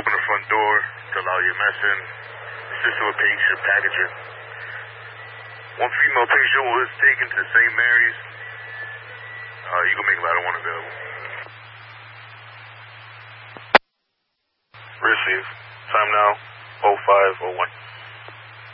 open the front door to allow your mess in. Assist with patient packaging. One female patient was taken to St. Mary's. You can make ladder 1 available. Receive. Time now, 05:01.